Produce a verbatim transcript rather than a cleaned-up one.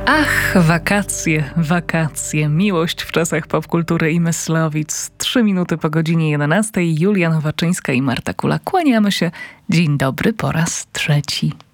Ach, wakacje, wakacje, miłość w czasach popkultury i Myslowic. Trzy minuty po godzinie jedenastej. Julia Nowaczyńska i Marta Kula. Kłaniamy się. Dzień dobry po raz trzeci.